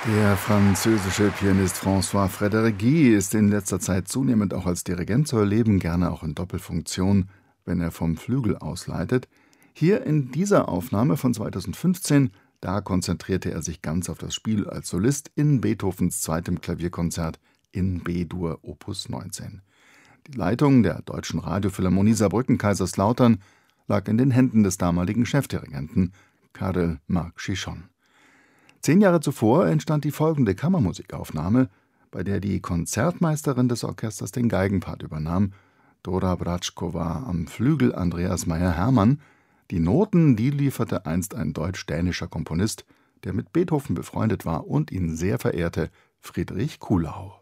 Der französische Pianist François Frédéric Guy ist in letzter Zeit zunehmend auch als Dirigent zu erleben, gerne auch in Doppelfunktion, wenn er vom Flügel aus leitet. Hier in dieser Aufnahme von 2015, da konzentrierte er sich ganz auf das Spiel als Solist in Beethovens zweitem Klavierkonzert in B-Dur Opus 19. Die Leitung der Deutschen Radiophilharmonie Saarbrücken-Kaiserslautern lag in den Händen des damaligen Chefdirigenten Karel Marc Chichon. 10 Jahre zuvor entstand die folgende Kammermusikaufnahme, bei der die Konzertmeisterin des Orchesters den Geigenpart übernahm, Dora Bratschkova am Flügel, Andreas Meyer-Hermann. Die Noten, die lieferte einst ein deutsch-dänischer Komponist, der mit Beethoven befreundet war und ihn sehr verehrte, Friedrich Kuhlau.